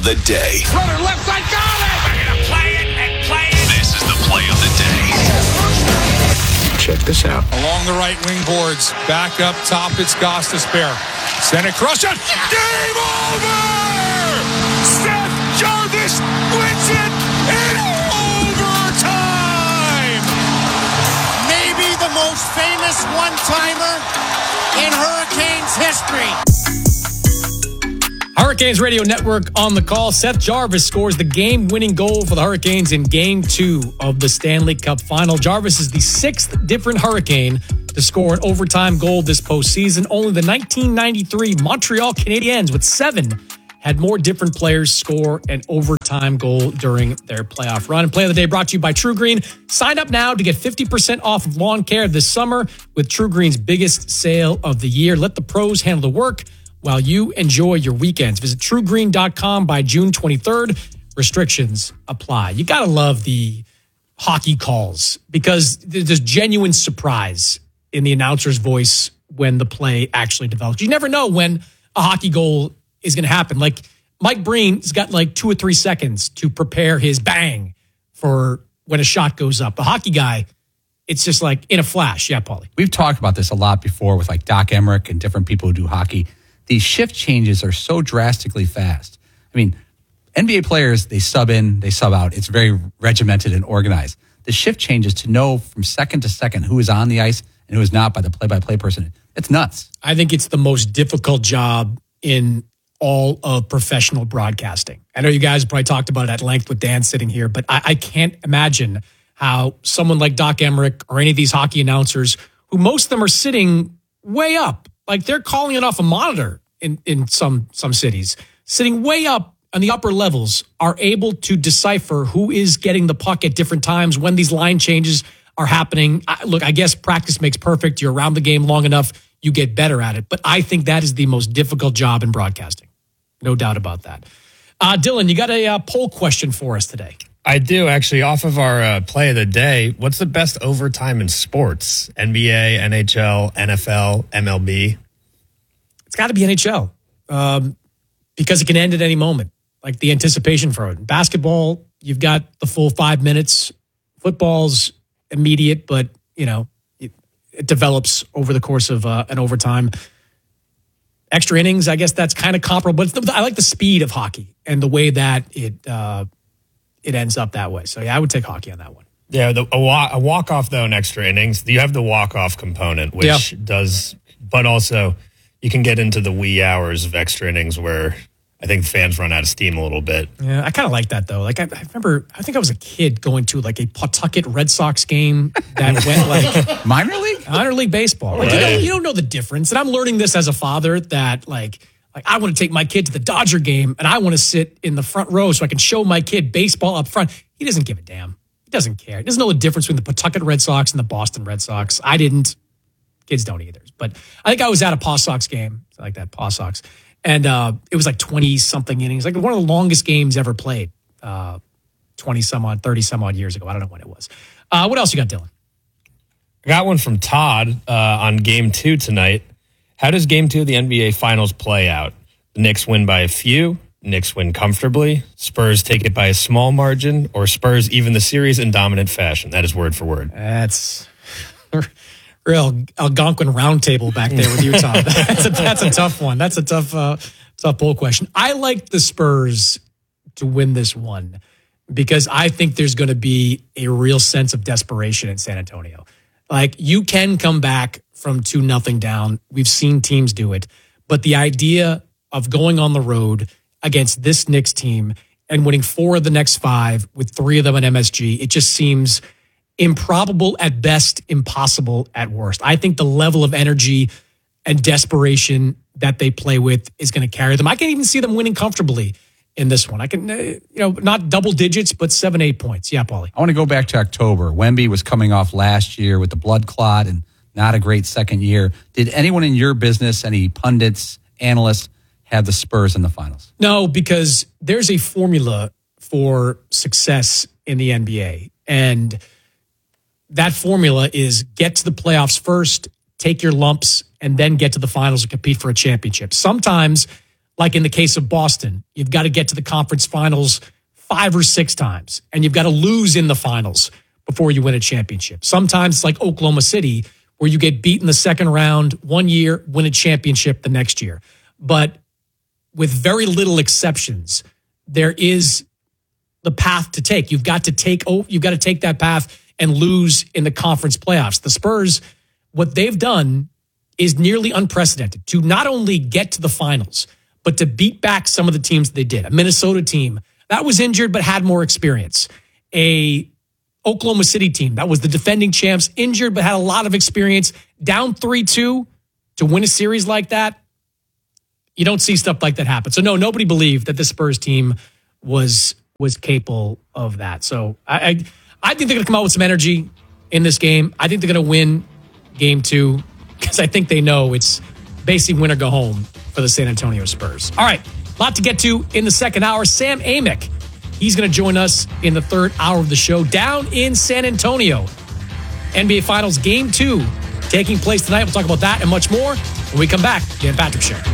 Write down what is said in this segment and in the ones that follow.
of the day. Runner left side, got it! We're going to play it and play it. This is the play of the day. Check this out. Along the right wing boards, back up top, it's Gostisbehere. Send it cross shot. Game over! Seth Jarvis wins it in overtime! Maybe the most famous one-timer in Hurricanes history. Hurricanes Radio Network on the call. Seth Jarvis scores the game-winning goal for the Hurricanes in Game 2 of the Stanley Cup Final. Jarvis is the sixth different Hurricane to score an overtime goal this postseason. Only the 1993 Montreal Canadiens, with 7, had more different players score an overtime goal during their playoff run. And Play of the Day brought to you by True Green. Sign up now to get 50% off of lawn care this summer with True Green's biggest sale of the year. Let the pros handle the work while you enjoy your weekends. Visit TrueGreen.com by June 23rd. Restrictions apply. You got to love the hockey calls because there's genuine surprise in the announcer's voice when the play actually develops. You never know when a hockey goal is going to happen. Like Mike Breen's got like 2 or 3 seconds to prepare his bang for when a shot goes up. The hockey guy, it's just like in a flash. Yeah, Paulie. We've talked about this a lot before with like Doc Emmerich and different people who do hockey. These shift changes are so drastically fast. I mean, NBA players, they sub in, they sub out. It's very regimented and organized. The shift changes to know from second to second who is on the ice and who is not by the play-by-play person. It's nuts. I think it's the most difficult job in all of professional broadcasting. I know you guys probably talked about it at length with Dan sitting here, but I can't imagine how someone like Doc Emmerich or any of these hockey announcers, who most of them are sitting way up, like they're calling it off a monitor in some cities, sitting way up on the upper levels, are able to decipher who is getting the puck at different times when these line changes are happening. Look, I guess practice makes perfect. You're around the game long enough, you get better at it. But I think that is the most difficult job in broadcasting. No doubt about that. Dylan, you got a poll question for us today. I do, actually. Off of our play of the day, what's the best overtime in sports? NBA, NHL, NFL, MLB? It's got to be NHL because it can end at any moment, like the anticipation for it. Basketball, you've got the full 5 minutes. Football's immediate, but, you know, it develops over the course of an overtime. Extra innings, I guess that's kind of comparable. But I like the speed of hockey and the way that it ends up that way. So, yeah, I would take hockey on that one. Yeah, a walk-off, though, in extra innings. You have the walk-off component, which does, but also you can get into the wee hours of extra innings where I think fans run out of steam a little bit. Yeah, I kind of like that, though. Like, I remember, I think I was a kid going to like a Pawtucket Red Sox game that went like Minor league? Minor league baseball. Like, you don't know the difference. And I'm learning this as a father that like I want to take my kid to the Dodger game and I want to sit in the front row so I can show my kid baseball up front. He doesn't give a damn. He doesn't care. He doesn't know the difference between the Pawtucket Red Sox and the Boston Red Sox. I didn't. Kids don't either. But I think I was at a Paw Sox game, like that, Paw Sox. And it was like 20-something innings, like one of the longest games ever played, 20-some-odd, 30-some-odd years ago. I don't know when it was. What else you got, Dylan? I got one from Todd on Game 2 tonight. How does Game 2 of the NBA Finals play out? The Knicks win by a few, Knicks win comfortably, Spurs take it by a small margin, or Spurs even the series in dominant fashion? That is word for word. That's real Algonquin roundtable back there with Utah. That's a tough one. That's a tough poll question. I like the Spurs to win this one because I think there's going to be a real sense of desperation in San Antonio. Like, you can come back from 2-0 down. We've seen teams do it. But the idea of going on the road against this Knicks team and winning 4 of the next 5 with 3 of them at MSG, it just seems improbable at best, impossible at worst. I think the level of energy and desperation that they play with is going to carry them. I can even see them winning comfortably in this one. I can, not double digits, but 7-8 points. Yeah, Paulie. I want to go back to October. Wemby was coming off last year with the blood clot and not a great second year. Did anyone in your business, any pundits, analysts, have the Spurs in the finals? No, because there's a formula for success in the NBA. And that formula is get to the playoffs first, take your lumps, and then get to the finals and compete for a championship. Sometimes like in the case of Boston, you've got to get to the conference finals 5 or 6 times, and you've got to lose in the finals before you win a championship. Sometimes it's like Oklahoma City, where you get beat in the second round one year, win a championship the next year. But with very little exceptions, there is the path to take. You've got to take that path and lose in the conference playoffs. The Spurs, what they've done is nearly unprecedented to not only get to the finals, but to beat back some of the teams they did. A Minnesota team that was injured but had more experience. A Oklahoma City team that was the defending champs, injured but had a lot of experience, down 3-2 to win a series like that. You don't see stuff like that happen. So no, nobody believed that the Spurs team was capable of that. So I think they're going to come out with some energy in this game. I think they're going to win game 2 because I think they know it's basically win or go home for the San Antonio Spurs. All right, a lot to get to in the second hour. Sam Amick, he's going to join us in the third hour of the show down in San Antonio. NBA Finals Game 2 taking place tonight. We'll talk about that and much more when we come back. Dan Patrick Show.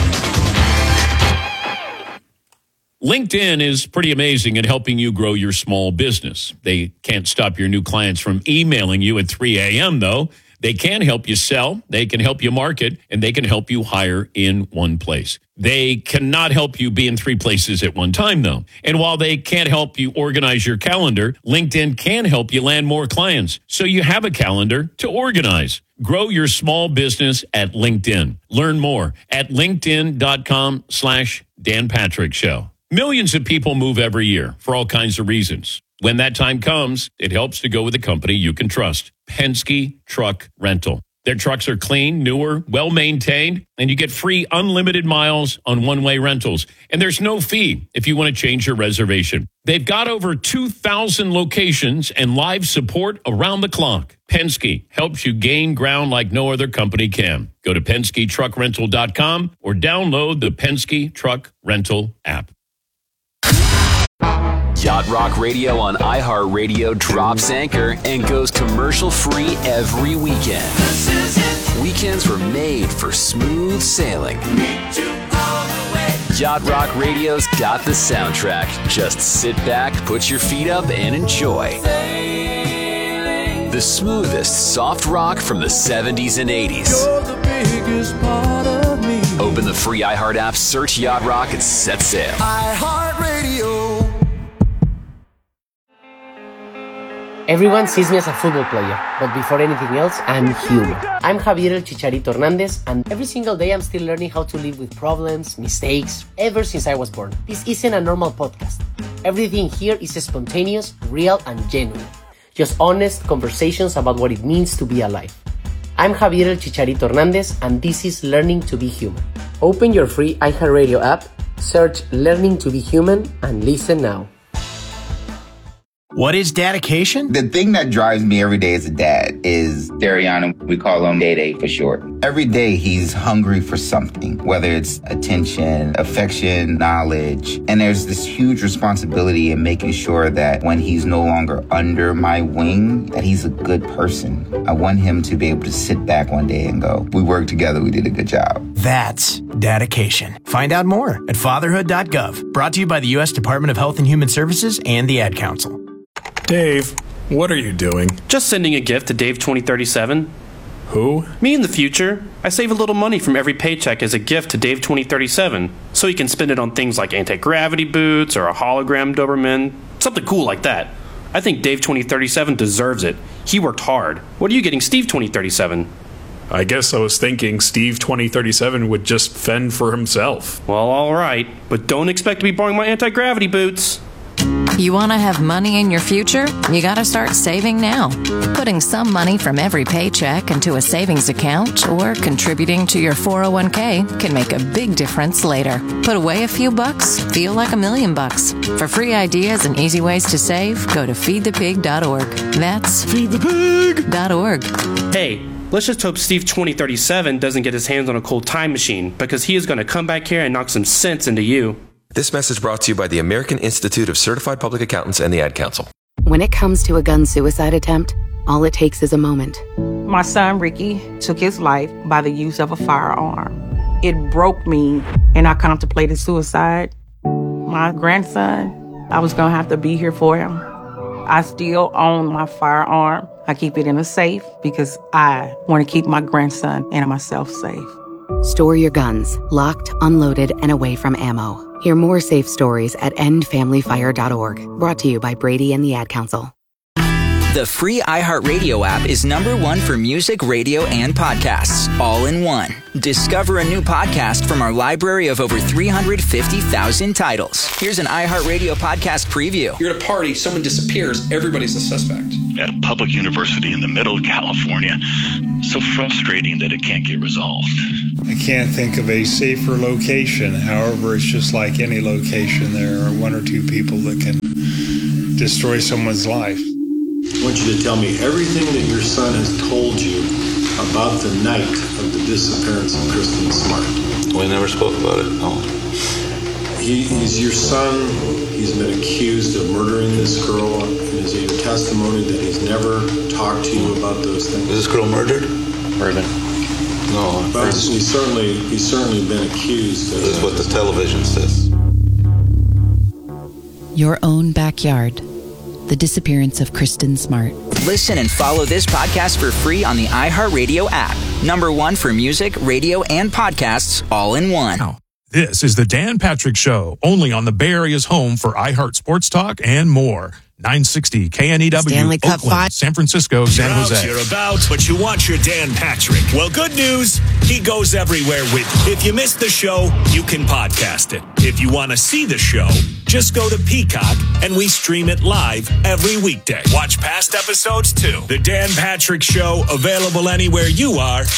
LinkedIn is pretty amazing at helping you grow your small business. They can't stop your new clients from emailing you at 3 a.m., though. They can help you sell, they can help you market, and they can help you hire in one place. They cannot help you be in 3 places at one time, though. And while they can't help you organize your calendar, LinkedIn can help you land more clients so you have a calendar to organize. Grow your small business at LinkedIn. Learn more at linkedin.com/Dan Patrick Show. Millions of people move every year for all kinds of reasons. When that time comes, it helps to go with a company you can trust. Penske Truck Rental. Their trucks are clean, newer, well-maintained, and you get free unlimited miles on one-way rentals. And there's no fee if you want to change your reservation. They've got over 2,000 locations and live support around the clock. Penske helps you gain ground like no other company can. Go to PenskeTruckRental.com or download the Penske Truck Rental app. Yacht Rock Radio on iHeartRadio drops anchor and goes commercial-free every weekend. Weekends were made for smooth sailing. Yacht Rock Radio's got the soundtrack. Just sit back, put your feet up, and enjoy. The smoothest soft rock from the 70s and 80s. Open the free iHeart app, search Yacht Rock, and set sail. iHeartRadio. Everyone sees me as a football player, but before anything else, I'm human. I'm Javier El Chicharito Hernandez, and every single day I'm still learning how to live with problems, mistakes, ever since I was born. This isn't a normal podcast. Everything here is spontaneous, real, and genuine. Just honest conversations about what it means to be alive. I'm Javier El Chicharito Hernandez, and this is Learning to Be Human. Open your free iHeartRadio app, search Learning to Be Human, and listen now. What is dedication? The thing that drives me every day as a dad is Dariana. We call him Day for short. Every day he's hungry for something, whether it's attention, affection, knowledge. And there's this huge responsibility in making sure that when he's no longer under my wing, that he's a good person. I want him to be able to sit back one day and go, we worked together, we did a good job. That's dedication. Find out more at fatherhood.gov. Brought to you by the U.S. Department of Health and Human Services and the Ad Council. Dave, what are you doing? Just sending a gift to Dave 2037. Who? Me in the future. I save a little money from every paycheck as a gift to Dave 2037, so he can spend it on things like anti-gravity boots or a hologram Doberman, something cool like that. I think Dave 2037 deserves it. He worked hard. What are you getting Steve 2037? I guess I was thinking Steve 2037 would just fend for himself. Well, all right, but don't expect to be borrowing my anti-gravity boots. You want to have money in your future? You got to start saving now. Putting some money from every paycheck into a savings account or contributing to your 401k can make a big difference later. Put away a few bucks, feel like $1 million. For free ideas and easy ways to save, go to feedthepig.org. That's feedthepig.org. Hey, let's just hope Steve 2037 doesn't get his hands on a cold time machine, because he is going to come back here and knock some sense into you. This message brought to you by the American Institute of Certified Public Accountants and the Ad Council. When it comes to a gun suicide attempt, all it takes is a moment. My son, Ricky, took his life by the use of a firearm. It broke me, and I contemplated suicide. My grandson, I was going to have to be here for him. I still own my firearm. I keep it in a safe because I want to keep my grandson and myself safe. Store your guns, locked, unloaded, and away from ammo. Hear more safe stories at endfamilyfire.org. Brought to you by Brady and the Ad Council. The free iHeartRadio app is #1 for music, radio, and podcasts, all in one. Discover a new podcast from our library of over 350,000 titles. Here's an iHeartRadio podcast preview. You're at a party, someone disappears, everybody's a suspect. At a public university in the middle of California, so frustrating that it can't get resolved. I can't think of a safer location. However, it's just like any location. There are one or two people that can destroy someone's life. I want you to tell me everything that your son has told you about the night of the disappearance of Kristen Smart. We never spoke about it, no. He's your son. He's been accused of murdering this girl. Is it your testimony that he's never talked to you about those things? Is this girl murdered? Murdered. No. But he's certainly been accused. This is what the television says. Your own backyard. The disappearance of Kristen Smart. Listen and follow this podcast for free on the iHeartRadio app. #1 for music, radio, and podcasts, all in one. This is the Dan Patrick Show, only on the Bay Area's home for iHeart Sports Talk and more. 960 KNEW, Stanley Cup Oakland, 5. San Francisco, San Jose. You're about, but you want your Dan Patrick. Well, good news, he goes everywhere with you. If you missed the show, you can podcast it. If you want to see the show, just go to Peacock, and we stream it live every weekday. Watch past episodes, too. The Dan Patrick Show, available anywhere you are.